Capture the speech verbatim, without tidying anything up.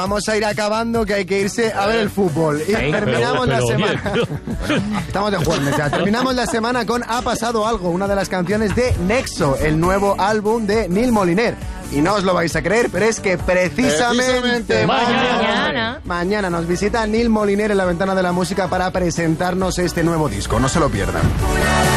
vamos a ir acabando, que hay que irse a ver el fútbol. Y Ey, terminamos pero- la pero semana. bien. Estamos de jueves ya. Terminamos la semana con Ha pasado algo, una de las canciones de Nexo, el nuevo álbum de Neil Moliner. Y no os lo vais a creer, pero es que precisamente, Precisamente mañana, mañana. mañana nos visita Neil Moliner en la Ventana de la Música para presentarnos este nuevo disco. No se lo pierdan.